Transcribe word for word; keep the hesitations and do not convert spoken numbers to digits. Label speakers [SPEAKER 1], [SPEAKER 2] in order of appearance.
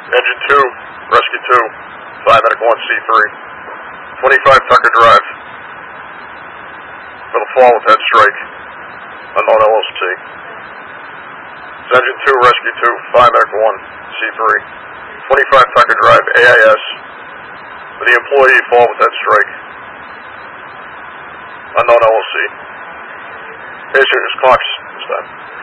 [SPEAKER 1] Engine two, Rescue two, Fire Medic one, C three. twenty-five Tucker Drive. For the fall with head strike. Unknown L S T. Engine two, Rescue two, Fire Medic one, C three. twenty-five Tucker Drive, A I S. For the employee, fall with head strike. Unknown L S C. Patient is Cox this time.